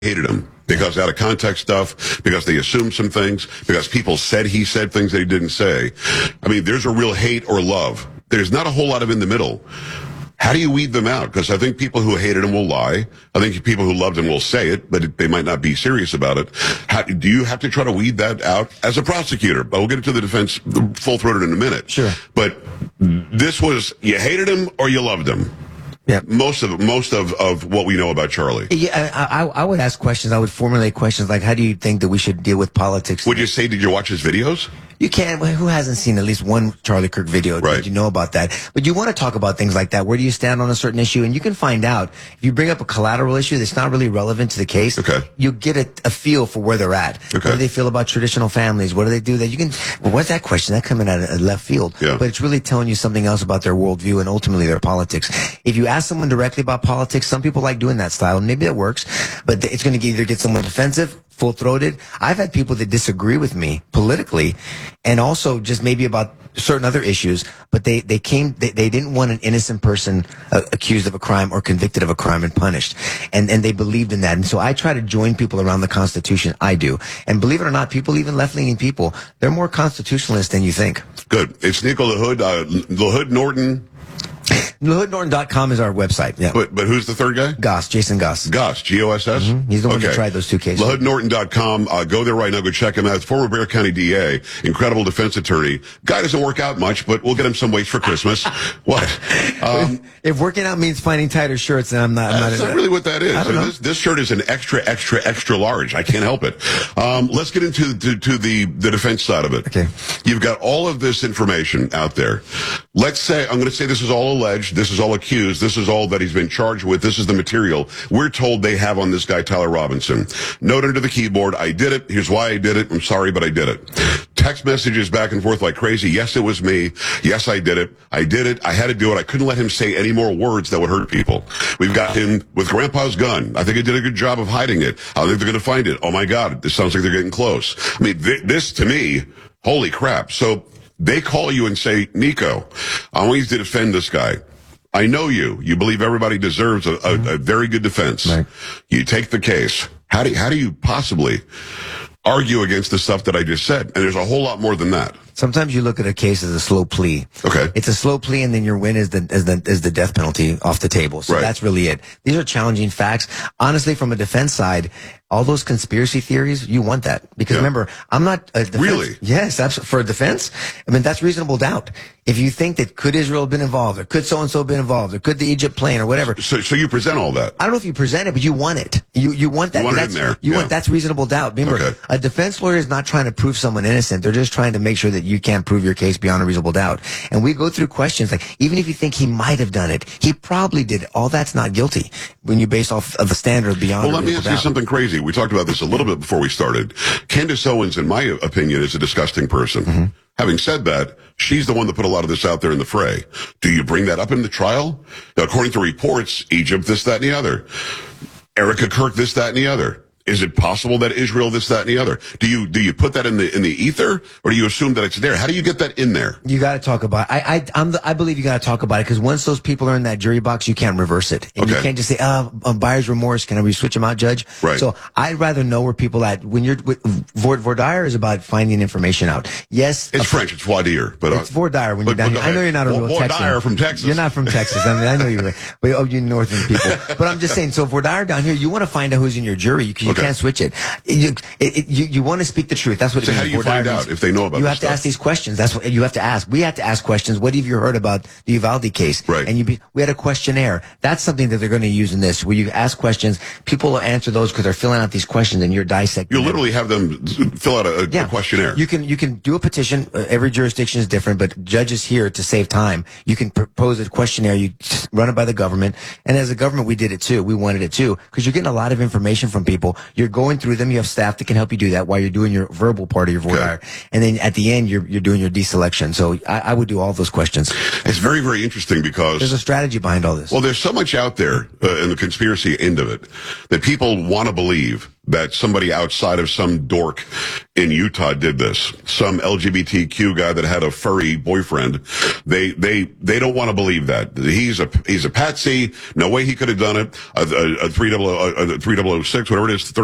hated him because out of context stuff, because they assumed some things, because people said he said things that he didn't say. I mean, there's a real hate or love. There's not a whole lot of in the middle. How do you weed them out? Because I think people who hated him will lie. I think people who loved him will say it, but they might not be serious about it. Do you have to try to weed that out as a prosecutor? But we'll get into the defense full-throated in a minute. Sure. But this was, you hated him or you loved him. Yeah. Most of what we know about Charlie. Yeah, I would ask questions. I would formulate questions like, how do you think that we should deal with politics? Would you say, did you watch his videos? You can. Who hasn't seen at least one Charlie Kirk video? Right. Did you know about that? But you want to talk about things like that. Where do you stand on a certain issue? And you can find out if you bring up a collateral issue that's not really relevant to the case. Okay. You get a feel for where they're at. Okay. What do they feel about traditional families? What do they do? That you can. Well, what's that question? That coming out of left field. Yeah. But it's really telling you something else about their worldview and ultimately their politics. If you ask someone directly about politics, some people like doing that style, and maybe it works. But it's going to either get someone defensive, full-throated. I've had people that disagree with me politically and also just maybe about certain other issues, but they didn't want an innocent person accused of a crime or convicted of a crime and punished. And they believed in that. And so I try to join people around the Constitution. I do. And believe it or not, people, even left-leaning people, they're more constitutionalist than you think. Good. It's Nico LaHood, LaHood Norton. LaHoodNorton.com is our website. Yeah. But who's the third guy? Goss, Jason Goss. Goss, G-O-S-S? Mm-hmm. He's the one that tried those two cases. LaHoodNorton.com. Go there right now. Go check him out. Former Bexar County DA, incredible defense attorney. Guy doesn't work out much, but we'll get him some weights for Christmas. What? If working out means finding tighter shirts, then I'm not. That's not really what that is. I don't know. This shirt is an extra large. I can't help it. Let's get into the defense side of it. Okay. You've got all of this information out there. Let's say, I'm going to say this is all alleged. This is all accused. This is all that he's been charged with. This is the material we're told they have on this guy, Tyler Robinson. Note under the keyboard, I did it. Here's why I did it. I'm sorry, but I did it. Text messages back and forth like crazy. Yes, it was me. Yes, I did it. I did it. I had to do it. I couldn't let him say any more words that would hurt people. We've got him with Grandpa's gun. I think he did a good job of hiding it. I think they're going to find it. Oh my God, this sounds like they're getting close. I mean, this to me, holy crap. So they call you and say, Nico, I want you to defend this guy. I know you. You believe everybody deserves a very good defense. Right. You take the case. How do you possibly argue against the stuff that I just said? And there's a whole lot more than that. Sometimes you look at a case as a slow plea. Okay. It's a slow plea, and then your win is the death penalty off the table. So Right. that's really it. These are challenging facts. Honestly, from a defense side, all those conspiracy theories, you want that. Because remember, I'm not a defense. Really? Yes, for a defense. I mean, that's reasonable doubt. If you think that could Israel have been involved, or could so-and-so have been involved, or could the Egypt plane, or whatever. So you present all that. I don't know if you present it, but you want it. You want that. You want it That's, in there. You Yeah. want, that's reasonable doubt. Remember, Okay. a defense lawyer is not trying to prove someone innocent. They're just trying to make sure that you can't prove your case beyond a reasonable doubt. And we go through questions like, even if you think he might have done it, he probably did it. All that's not guilty when you base off of a standard beyond Well, a let me reasonable ask you doubt. something crazy. We talked about this a little bit before we started. Candace Owens, in my opinion, is a disgusting person. Mm-hmm. Having said that, she's the one that put a lot of this out there in the fray. Do you bring that up in the trial? Now, according to reports, Egypt, this, that, and the other. Erica Kirk, this, that, and the other. Is it possible that Israel, this, that, and the other? Do you put that in the ether, or do you assume that it's there? How do you get that in there? You got to talk about it. I believe you got to talk about it, because once those people are in that jury box, you can't reverse it. And you can't just say, buyer's remorse. Can we switch them out, Judge? Right. So I'd rather know where people at. When you're Vordaer is about finding information out. Yes. It's French. It's voir dire. But It's Vordaer when you're down here. I know you're not a real Texan. Vordaer from Texas. You're not from Texas. I mean, I know you're, but you northern people. But I'm just saying, so Vordaer down here, you want to find out who's in your jury. You can't switch it. You want to speak the truth. That's what it means. So how do you find out if they know about You this have to stuff? ask these questions. That's what you have to ask. We have to ask questions. What have you heard about the Uvalde case? Right. And we had a questionnaire. That's something that they're going to use in this, where you ask questions. People will answer those because they're filling out these questions, and you're dissecting. You literally have them fill out a questionnaire. You can do a petition. Every jurisdiction is different, but judges here to save time. You can propose a questionnaire. You run it by the government, and as a government, we did it too. We wanted it too, because you're getting a lot of information from people. You're going through them. You have staff that can help you do that while you're doing your verbal part of your voir dire. And then at the end, you're doing your deselection. So I would do all those questions. It's very, very interesting because There's a strategy behind all this. well, there's so much out there in the conspiracy end of it that people want to believe that somebody outside of some dork in Utah did this. Some LGBTQ guy that had a furry boyfriend. They don't want to believe that. He's a patsy. No way he could have done it. A 3006, whatever it is,